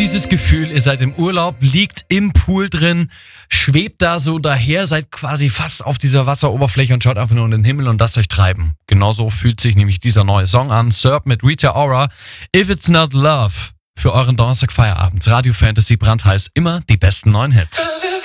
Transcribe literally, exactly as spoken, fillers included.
dieses Gefühl, ihr seid im Urlaub, liegt im Pool drin, schwebt da so daher, seid quasi fast auf dieser Wasseroberfläche und schaut einfach nur in den Himmel und lasst euch treiben. Genauso fühlt sich nämlich dieser neue Song an, Serb mit Rita Ora, If It's Not Love, für euren Donnerstag Feierabend. Radio Fantasy brandheiß, immer die besten neuen Hits.